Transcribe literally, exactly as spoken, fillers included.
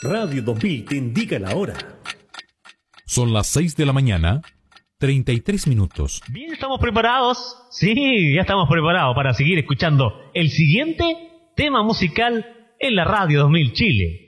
Radio dos mil te indica la hora. Son las seis de la mañana, treinta y tres minutos. Bien, ¿estamos preparados? Sí, ya estamos preparados para seguir escuchando el siguiente tema musical en la Radio dos mil Chile.